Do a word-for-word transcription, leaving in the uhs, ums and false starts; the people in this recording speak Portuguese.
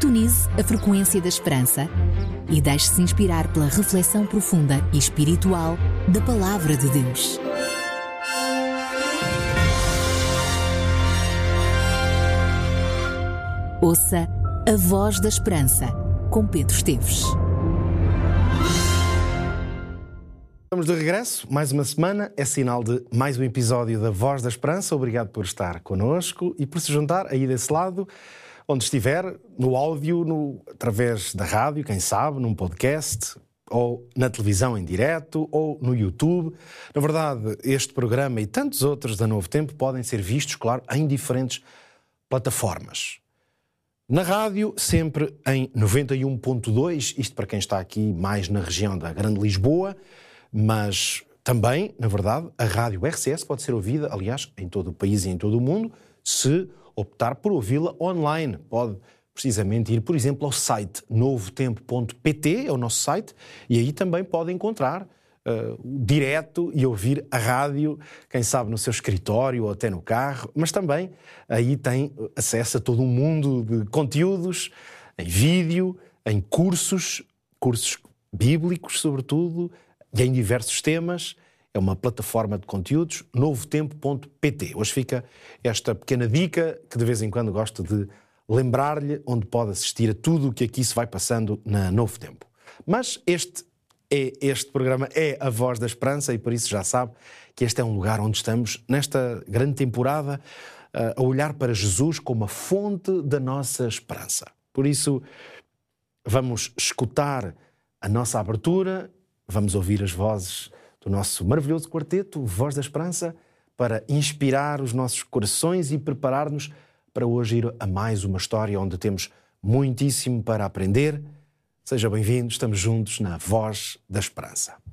Sintonize a frequência da esperança e deixe-se inspirar pela reflexão profunda e espiritual da Palavra de Deus. Ouça a Voz da Esperança, com Pedro Esteves. Estamos de regresso, mais uma semana, é sinal de mais um episódio da Voz da Esperança. Obrigado por estar connosco e por se juntar aí desse lado, onde estiver, no áudio, no, através da rádio, quem sabe, num podcast, ou na televisão em direto, ou no YouTube. Na verdade, este programa e tantos outros da Novo Tempo podem ser vistos, claro, em diferentes plataformas. Na rádio, sempre em noventa e um ponto dois, isto para quem está aqui mais na região da Grande Lisboa, mas também, na verdade, a rádio R C S pode ser ouvida, aliás, em todo o país e em todo o mundo, se optar por ouvi-la online. Pode precisamente ir, por exemplo, ao site novo tempo ponto pt, é o nosso site, e aí também pode encontrar uh, direto e ouvir a rádio, quem sabe no seu escritório ou até no carro, mas também aí tem acesso a todo um mundo de conteúdos, em vídeo, em cursos, cursos bíblicos, sobretudo, e em diversos temas. É uma plataforma de conteúdos, novo tempo ponto pt. Hoje fica esta pequena dica que de vez em quando gosto de lembrar-lhe, onde pode assistir a tudo o que aqui se vai passando na Novo Tempo. Mas este, é, este programa é a Voz da Esperança e por isso já sabe que este é um lugar onde estamos, nesta grande temporada, a olhar para Jesus como a fonte da nossa esperança. Por isso, vamos escutar a nossa abertura, vamos ouvir as vozes do nosso maravilhoso quarteto, Voz da Esperança, para inspirar os nossos corações e preparar-nos para hoje ir a mais uma história onde temos muitíssimo para aprender. Seja bem-vindo, estamos juntos na Voz da Esperança.